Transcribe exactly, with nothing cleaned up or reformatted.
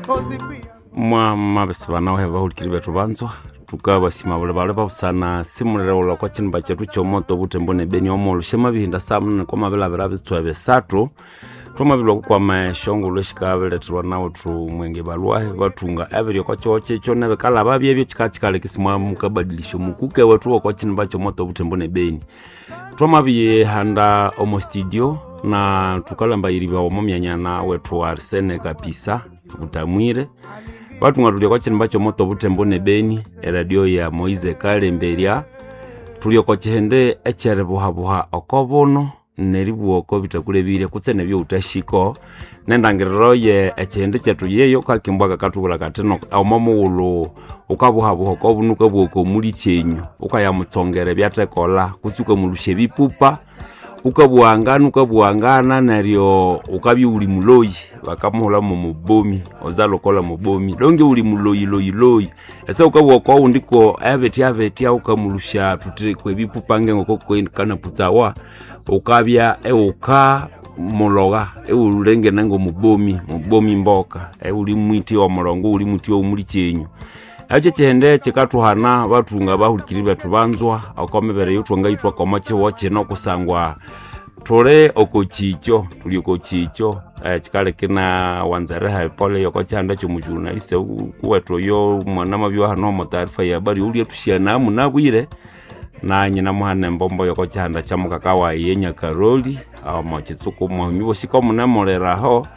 mwa mabese bana oheva hulikiri betu banzwa tukaba simabule bale babusana simulero kwa chinba chetu chomoto butembone beni omolo shema bihinda samne kwa mabela bela bitwa besatu twamabilo kwa mashongo leshikabele twa nawo tu mwenge balwahe batunga ebiri kwa choche chone bekala babye byo chikachikale kisimwa mukabadilisho mukuke watu kwa chinba chomoto butembone beni twamabiye handa omo studio na tukalamba iriba omomyanyana wetu Arsene Kapisa kutamwire watu ngarudia kwa chinba chomoto butembone beni radio ya Moize Kalemberia tulio kwa chende echere buha buha okobono neribu oko bitakulebire kutsene byo utashiko nendangiriro ye echende cyatu yeyo kakimbwa katubula kateno omomulo ukabuha buha kobunuka bwoko muri cyenyu ukayamutsongere byatekola kutsuka mulushe bipupa ukabuangana ukabuangana naryo ukabi uli muloyi bakamuhola mu mubomi ozalokola mubomi donge uli muloyi loyi loyi ese ukabwo ko ndiko abeti abeti ukamulusha tutire kwebipupa ngengoko kana putawa ukabya euka muloga eurenge nango mubomi mubomi mboka euli mwiti wa mulongo uli muti wa muri cyenyu aje chende chikatuhana batunga bahulikiri betu banzwa akomebere yutwanga yitwa komache wache no kusangwa tole okochicho tuli okochicho eh, chikale kina wanzare ha pole yoko chanda cyo mujurnaliste kuweto yo mwana mabyo hano mo taarifa ya bari uli tushana munagwire na nyina muhane mbombo yoko chanda chamukakawa yenya Karoli awo machitsuko mu nyibo shiko munamoleraho